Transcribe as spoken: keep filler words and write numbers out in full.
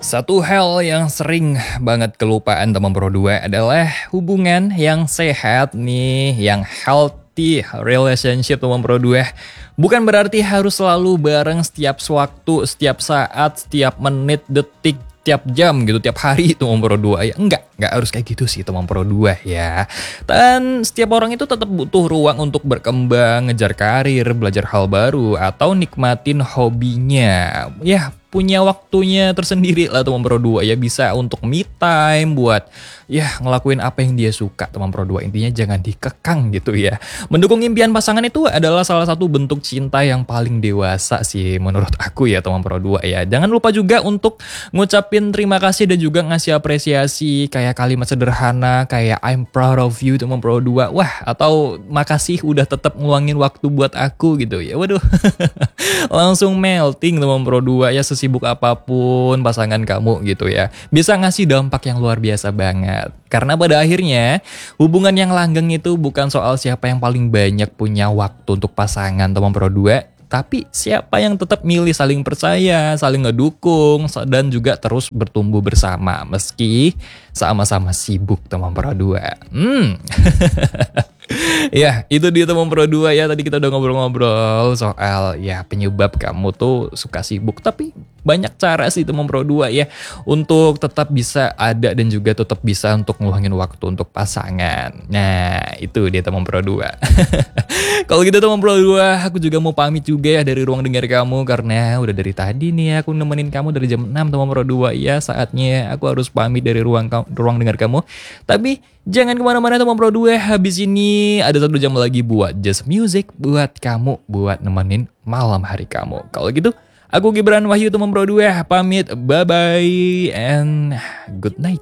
Satu hal yang sering banget kelupaan teman Pro dua adalah hubungan yang sehat nih, yang healthy relationship teman Pro dua. Bukan berarti harus selalu bareng setiap sewaktu, setiap saat, setiap menit, detik, tiap jam gitu, tiap hari teman Pro dua ya. Enggak, enggak harus kayak gitu sih teman Pro dua ya. Dan setiap orang itu tetap butuh ruang untuk berkembang, ngejar karir, belajar hal baru, atau nikmatin hobinya. Ya, punya waktunya tersendiri lah teman Pro dua ya, bisa untuk me time buat ya ngelakuin apa yang dia suka teman Pro dua. Intinya jangan dikekang gitu ya. Mendukung impian pasangan itu adalah salah satu bentuk cinta yang paling dewasa sih menurut aku ya teman Pro dua ya. Jangan lupa juga untuk ngucapin terima kasih dan juga ngasih apresiasi kayak kalimat sederhana kayak I'm proud of you teman Pro dua. Wah, atau makasih udah tetap ngeluangin waktu buat aku gitu ya. Waduh. Langsung melting teman Pro dua ya, sesibuk apapun pasangan kamu gitu ya. Bisa ngasih dampak yang luar biasa banget. Karena pada akhirnya hubungan yang langgeng itu bukan soal siapa yang paling banyak punya waktu untuk pasangan teman Pro dua, tapi siapa yang tetap milih saling percaya, saling ngedukung, dan juga terus bertumbuh bersama meski sama-sama sibuk teman Pro dua. Hmm. Ya, itu dia teman Pro dua ya. Tadi kita udah ngobrol-ngobrol soal ya penyebab kamu tuh suka sibuk. Tapi banyak cara sih teman Pro dua ya untuk tetap bisa ada dan juga tetap bisa untuk ngeluangin waktu untuk pasangan. Nah, itu dia teman Pro dua. Kalau gitu teman Pro dua, aku juga mau pamit juga ya dari ruang dengar kamu. Karena udah dari tadi nih aku nemenin kamu dari jam enam teman Pro dua ya. Saatnya aku harus pamit dari ruang ruang dengar kamu. Tapi jangan kemana-mana teman Pro dua. Habis ini ada satu jam lagi buat Just Music, buat kamu, buat nemenin malam hari kamu. Kalau gitu, aku Gibran Wahyu teman Pro dua pamit. Bye-bye and good night.